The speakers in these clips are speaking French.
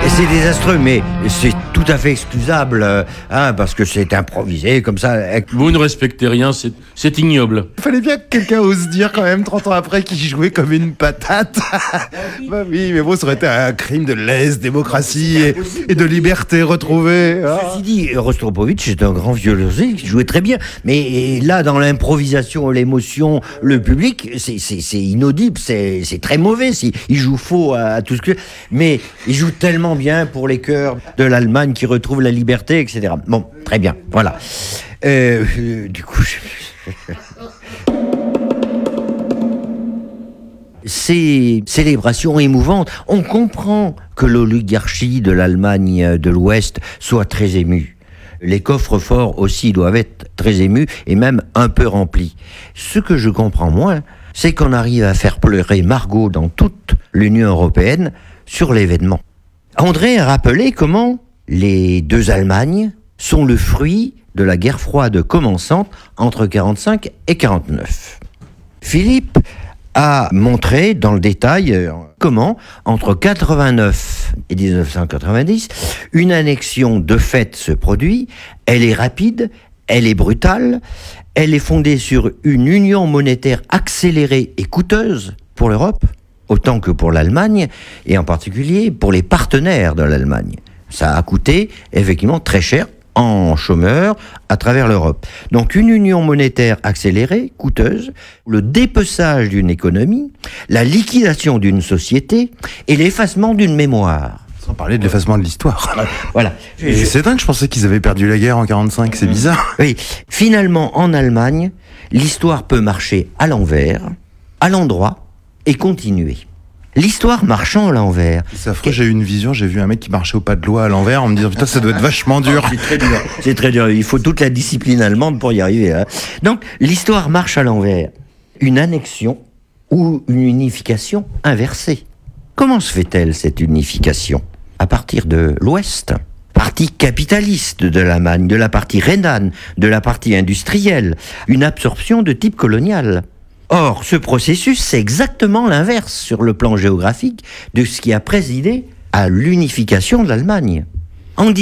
C'est désastreux, mais c'est tout à fait excusable, parce que c'est improvisé comme ça. Vous ne respectez rien, c'est ignoble. Il fallait bien que quelqu'un ose dire quand même 30 ans après qu'il jouait comme une patate. Bah oui, mais bon, ça aurait été un crime de lèse-démocratie et de liberté retrouvée. Ceci dit, Rostropovitch est un grand violoncelliste qui jouait très bien, mais là, dans l'improvisation, l'émotion, le public, c'est inaudible, c'est très mauvais. Il joue faux à tout ce que... Mais il joue tellement bien pour les chœurs de l'Allemagne qui retrouvent la liberté, etc. Bon, très bien, voilà. Du coup... Ces célébrations émouvantes, on comprend que l'oligarchie de l'Allemagne de l'Ouest soit très émue. Les coffres-forts aussi doivent être très émus et même un peu remplis. Ce que je comprends moins, c'est qu'on arrive à faire pleurer Margot dans toute l'Union européenne sur l'événement. André a rappelé comment les deux Allemagnes sont le fruit de la guerre froide commençante entre 1945 et 1949. Philippe a montré dans le détail comment, entre 1989 et 1990, une annexion de fait se produit. Elle est rapide, elle est brutale, elle est fondée sur une union monétaire accélérée et coûteuse pour l'Europe, autant que pour l'Allemagne, et en particulier pour les partenaires de l'Allemagne. Ça a coûté effectivement très cher en chômeurs à travers l'Europe. Donc une union monétaire accélérée, coûteuse, le dépeçage d'une économie, la liquidation d'une société et l'effacement d'une mémoire. Sans parler de l'effacement de l'histoire. Voilà. Et c'est dingue, je pensais qu'ils avaient perdu la guerre en 1945, c'est bizarre. Oui. Finalement, en Allemagne, l'histoire peut marcher à l'envers, à l'endroit et continuer. L'histoire marchant à l'envers. C'est affreux, j'ai eu une vision, j'ai vu un mec qui marchait au pas de loi à l'envers en me disant putain ça doit être vachement dur. C'est très dur. C'est très dur. Il faut toute la discipline allemande pour y arriver. Hein. Donc l'histoire marche à l'envers. Une annexion ou une unification inversée. Comment se fait-elle cette unification ? À partir de l'Ouest, partie capitaliste de l'Allemagne, de la partie rhénane, de la partie industrielle, une absorption de type colonial. Or, ce processus, c'est exactement l'inverse sur le plan géographique de ce qui a présidé à l'unification de l'Allemagne. En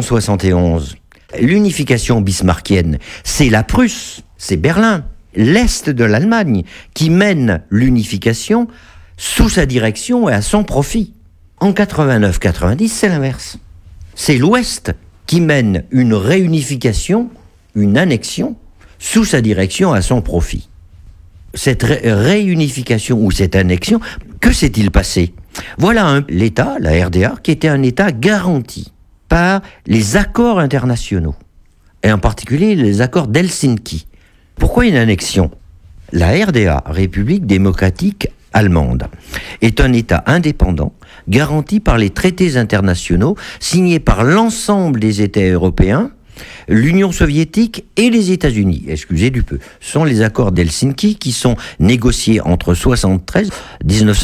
1871, l'unification bismarckienne, c'est la Prusse, c'est Berlin, l'Est de l'Allemagne, qui mène l'unification sous sa direction et à son profit. En 89-90, c'est l'inverse. C'est l'Ouest qui mène une réunification, une annexion, sous sa direction à son profit. Cette réunification ou cette annexion, que s'est-il passé ? Voilà l'État, la RDA, qui était un État garanti par les accords internationaux, et en particulier les accords d'Helsinki. Pourquoi une annexion ? La RDA, République démocratique allemande, est un État indépendant, garanti par les traités internationaux signés par l'ensemble des États européens, l'Union soviétique et les États-Unis, excusez du peu, sont les accords d'Helsinki qui sont négociés entre 1973 et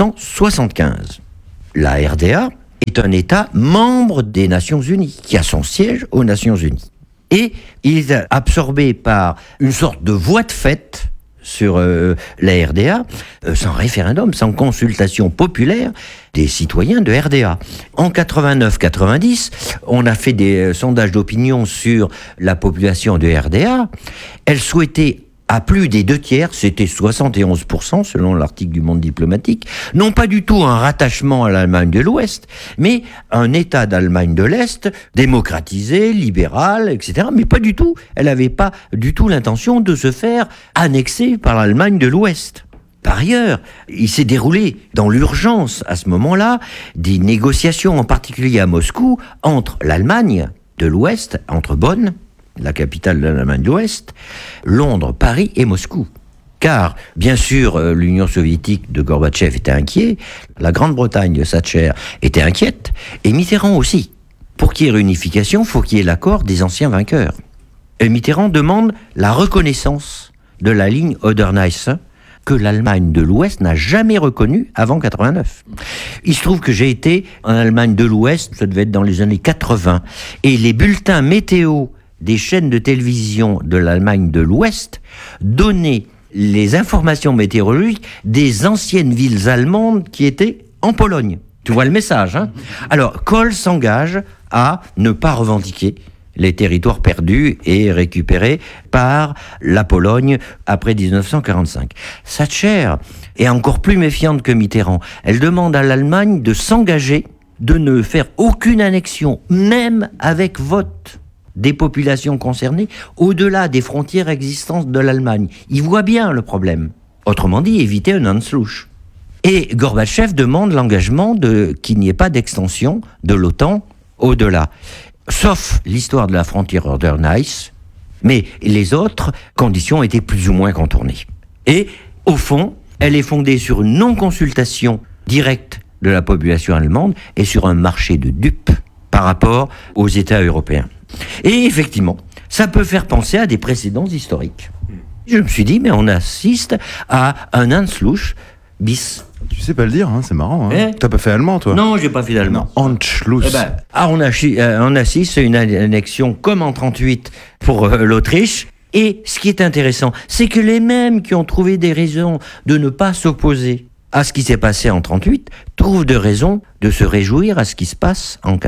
1975. La RDA est un État membre des Nations Unies, qui a son siège aux Nations Unies. Et il est absorbé par une sorte de voie de fait sur la RDA, sans référendum, sans consultation populaire des citoyens de RDA. En 89-90, on a fait des sondages d'opinion sur la population de RDA. Elle souhaitait à plus des 2/3, c'était 71% selon l'article du Monde diplomatique, non pas du tout un rattachement à l'Allemagne de l'Ouest, mais un État d'Allemagne de l'Est, démocratisé, libéral, etc. Mais pas du tout, elle n'avait pas du tout l'intention de se faire annexer par l'Allemagne de l'Ouest. Par ailleurs, il s'est déroulé dans l'urgence à ce moment-là des négociations, en particulier à Moscou, entre l'Allemagne de l'Ouest, entre Bonn, la capitale de l'Allemagne de l'Ouest, Londres, Paris et Moscou. Car, bien sûr, l'Union soviétique de Gorbatchev était inquiet, la Grande-Bretagne de Thatcher était inquiète, et Mitterrand aussi. Pour qu'il y ait réunification, il faut qu'il y ait l'accord des anciens vainqueurs. Et Mitterrand demande la reconnaissance de la ligne Oder-Neisse, que l'Allemagne de l'Ouest n'a jamais reconnue avant 89. Il se trouve que j'ai été en Allemagne de l'Ouest, ça devait être dans les années 80, et les bulletins météo des chaînes de télévision de l'Allemagne de l'Ouest donnaient les informations météorologiques des anciennes villes allemandes qui étaient en Pologne. Tu vois le message, hein? Alors, Kohl s'engage à ne pas revendiquer les territoires perdus et récupérés par la Pologne après 1945. Thatcher est encore plus méfiante que Mitterrand. Elle demande à l'Allemagne de s'engager, de ne faire aucune annexion, même avec vote des populations concernées, au-delà des frontières existantes de l'Allemagne. Il voit bien le problème. Autrement dit, éviter un Anschluss. Et Gorbatchev demande l'engagement qu'il n'y ait pas d'extension de l'OTAN au-delà. Sauf l'histoire de la Frontier Order Nice, mais les autres conditions étaient plus ou moins contournées. Et, au fond, elle est fondée sur une non-consultation directe de la population allemande et sur un marché de dupes par rapport aux États européens. Et effectivement, ça peut faire penser à des précédents historiques. Je me suis dit, mais on assiste à un Anschluss bis. Tu sais pas le dire, hein, c'est marrant. Hein. T'as pas fait allemand, toi? Non, j'ai pas fait d'allemand. Anschluss. On assiste à une annexion comme en 1938 pour l'Autriche. Et ce qui est intéressant, c'est que les mêmes qui ont trouvé des raisons de ne pas s'opposer à ce qui s'est passé en 1938 trouvent de raisons de se réjouir à ce qui se passe en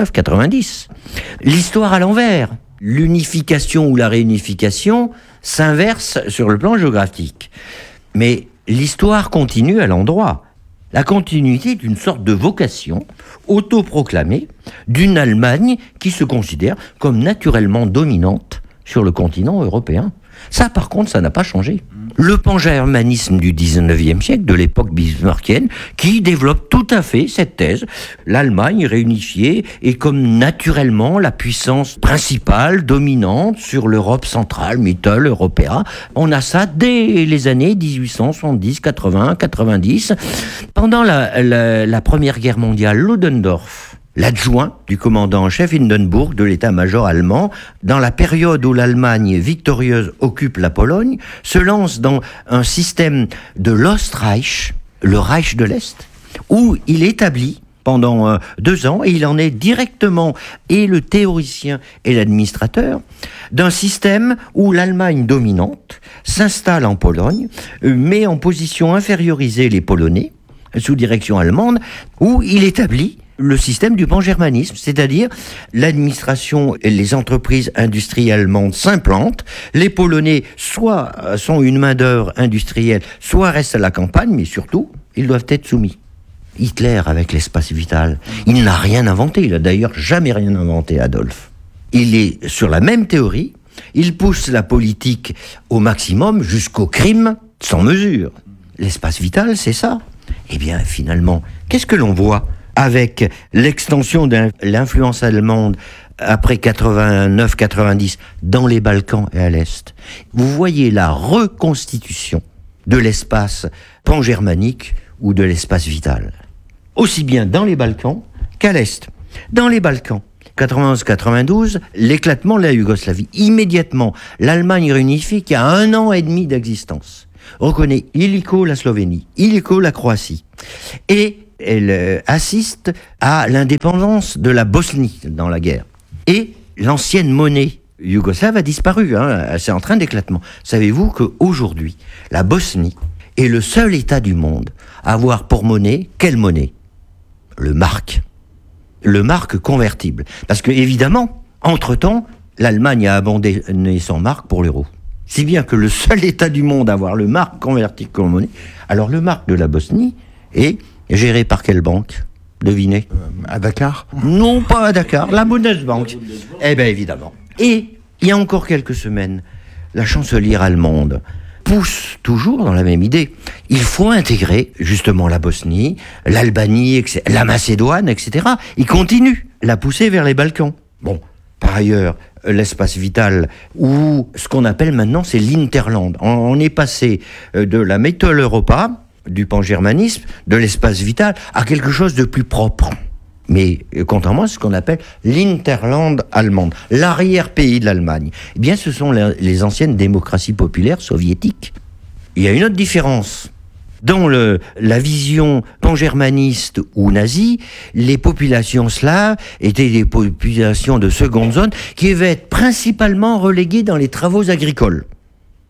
89-90. L'histoire à l'envers. L'unification ou la réunification s'inverse sur le plan géographique. Mais l'histoire continue à l'endroit. La continuité d'une sorte de vocation autoproclamée d'une Allemagne qui se considère comme naturellement dominante sur le continent européen. Ça, par contre, ça n'a pas changé. Le pan-germanisme du 19e siècle, de l'époque bismarckienne, qui développe tout à fait cette thèse. L'Allemagne réunifiée est comme naturellement la puissance principale, dominante sur l'Europe centrale, Mitteleuropéen. On a ça dès les années 1870, 80, 90. Pendant la Première Guerre mondiale, Ludendorff, l'adjoint du commandant en chef Hindenburg de l'état-major allemand, dans la période où l'Allemagne victorieuse occupe la Pologne, se lance dans un système de l'Ostreich, le Reich de l'Est, où il établit pendant 2 ans, et il en est directement et le théoricien et l'administrateur, d'un système où l'Allemagne dominante s'installe en Pologne, met en position infériorisée les Polonais, sous direction allemande, où il établit le système du pan-germanisme, c'est-à-dire l'administration et les entreprises industrielles allemandes s'implantent, les Polonais soit sont une main-d'œuvre industrielle, soit restent à la campagne, mais surtout, ils doivent être soumis. Hitler, avec l'espace vital, il n'a rien inventé, il n'a d'ailleurs jamais rien inventé, Adolphe. Il est sur la même théorie, il pousse la politique au maximum jusqu'au crime sans mesure. L'espace vital, c'est ça. Eh bien, finalement, qu'est-ce que l'on voit avec l'extension de l'influence allemande après 89-90 dans les Balkans et à l'Est? Vous voyez la reconstitution de l'espace pan-germanique ou de l'espace vital, aussi bien dans les Balkans qu'à l'Est. Dans les Balkans, 91-92, l'éclatement de la Yougoslavie. Immédiatement, l'Allemagne réunifiée, qui a 1 an et demi d'existence, reconnaît illico la Slovénie, illico la Croatie. Et elle assiste à l'indépendance de la Bosnie dans la guerre. Et l'ancienne monnaie yougoslave a disparu, c'est en train d'éclatement. Savez-vous qu'aujourd'hui, la Bosnie est le seul État du monde à avoir pour monnaie, quelle monnaie? Le mark. Le mark convertible. Parce que, évidemment, entre-temps, l'Allemagne a abandonné son mark pour l'euro. Si bien que le seul État du monde à avoir le mark converti comme monnaie, alors le mark de la Bosnie est géré par quelle banque? Devinez. À Dakar? Non, pas à Dakar, la Bundesbank. Eh bien, évidemment. Et, il y a encore quelques semaines, la chancelière allemande pousse toujours dans la même idée. Il faut intégrer, justement, la Bosnie, l'Albanie, la Macédoine, etc. Il continue la pousser vers les Balkans. Bon, par ailleurs, l'espace vital, ou ce qu'on appelle maintenant, c'est l'Interland. On est passé de la Mitteleuropa, du pan-germanisme, de l'espace vital, à quelque chose de plus propre. Mais, contrairement à ce qu'on appelle l'Interland allemande, l'arrière-pays de l'Allemagne, eh bien, ce sont les anciennes démocraties populaires soviétiques. Il y a une autre différence. Dans la vision pan-germaniste ou nazie, les populations slaves étaient des populations de seconde zone qui devaient être principalement reléguées dans les travaux agricoles.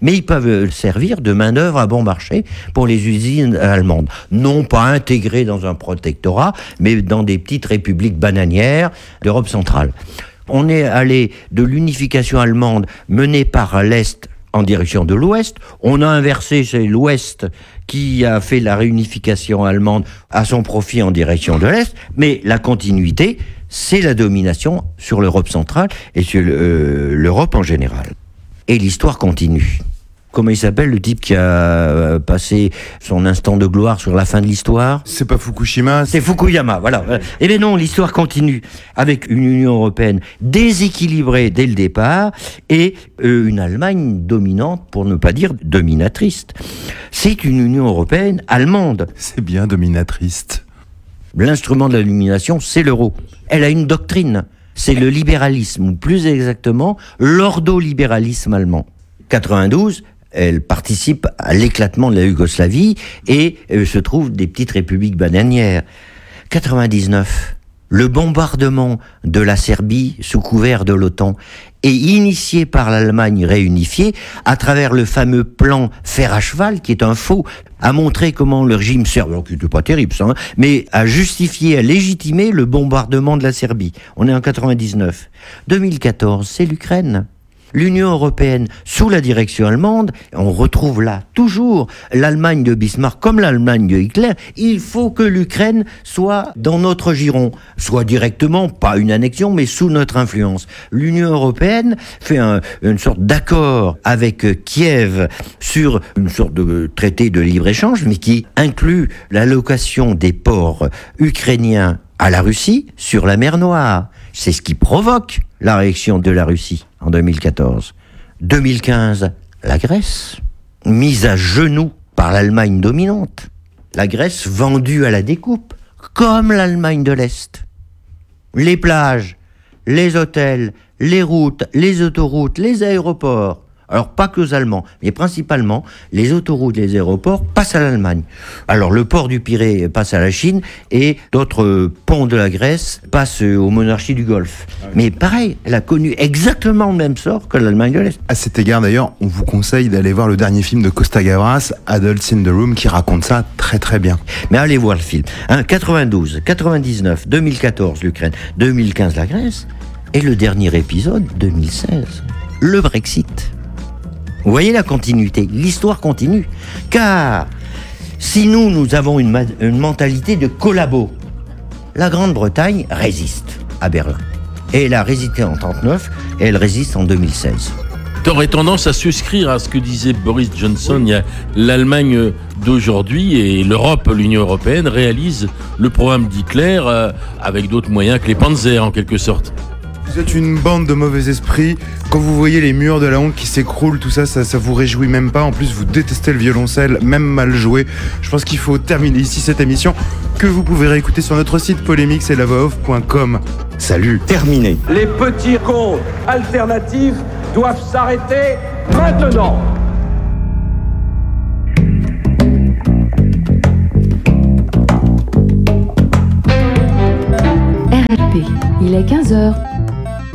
Mais ils peuvent servir de main-d'œuvre à bon marché pour les usines allemandes. Non pas intégrées dans un protectorat, mais dans des petites républiques bananières d'Europe centrale. On est allé de l'unification allemande menée par l'Est en direction de l'Ouest. On a inversé, c'est l'Ouest qui a fait la réunification allemande à son profit en direction de l'Est. Mais la continuité, c'est la domination sur l'Europe centrale et sur l'Europe en général. Et l'histoire continue. Comment il s'appelle, le type qui a passé son instant de gloire sur la fin de l'histoire ? C'est pas Fukushima, C'est Fukuyama, voilà. Eh bien non, l'histoire continue avec une Union européenne déséquilibrée dès le départ et une Allemagne dominante, pour ne pas dire dominatrice. C'est une Union européenne allemande. C'est bien dominatrice. L'instrument de la domination, c'est l'euro. Elle a une doctrine, c'est le libéralisme, ou plus exactement, l'ordolibéralisme allemand. 92, elle participe à l'éclatement de la Yougoslavie et se trouve des petites républiques bananières. 99, le bombardement de la Serbie sous couvert de l'OTAN est initié par l'Allemagne réunifiée à travers le fameux plan fer à cheval, qui est un faux, a montré comment le régime serbe, alors qui n'était pas terrible ça, mais a justifié, a légitimé le bombardement de la Serbie. On est en 99. 2014, c'est l'Ukraine. L'Union européenne, sous la direction allemande, on retrouve là toujours l'Allemagne de Bismarck comme l'Allemagne de Hitler. Il faut que l'Ukraine soit dans notre giron, soit directement, pas une annexion, mais sous notre influence. L'Union européenne fait une sorte d'accord avec Kiev sur une sorte de traité de libre-échange, mais qui inclut l'allocation des ports ukrainiens à la Russie sur la mer Noire. C'est ce qui provoque la réaction de la Russie en 2014. 2015, la Grèce, mise à genoux par l'Allemagne dominante. La Grèce vendue à la découpe, comme l'Allemagne de l'Est. Les plages, les hôtels, les routes, les autoroutes, les aéroports. Alors pas que aux Allemands, mais principalement les autoroutes, les aéroports passent à l'Allemagne. Alors le port du Pirée passe à la Chine et d'autres ponts de la Grèce passent aux monarchies du Golfe. Mais pareil, elle a connu exactement le même sort que l'Allemagne de l'Est. À cet égard d'ailleurs, on vous conseille d'aller voir le dernier film de Costa Gavras, Adults in the Room, qui raconte ça très très bien. Mais allez voir le film. 92, 99, 2014 l'Ukraine, 2015 la Grèce et le dernier épisode, 2016, le Brexit. Vous voyez la continuité, l'histoire continue. Car si nous avons une mentalité de collabo, la Grande-Bretagne résiste à Berlin. Et elle a résisté en 1939 et elle résiste en 2016. T'aurais tendance à souscrire à ce que disait Boris Johnson. Il y a l'Allemagne d'aujourd'hui et l'Europe, l'Union européenne, réalise le programme d'Hitler avec d'autres moyens que les Panzers en quelque sorte. Vous êtes une bande de mauvais esprits. Quand vous voyez les murs de la honte qui s'écroulent, tout ça, ça vous réjouit même pas. En plus, vous détestez le violoncelle, même mal joué. Je pense qu'il faut terminer ici cette émission, que vous pouvez réécouter sur notre site polémix-et-la-voix-off.com. Salut. Terminé. Les petits cons alternatifs doivent s'arrêter maintenant. RRP, il est 15h.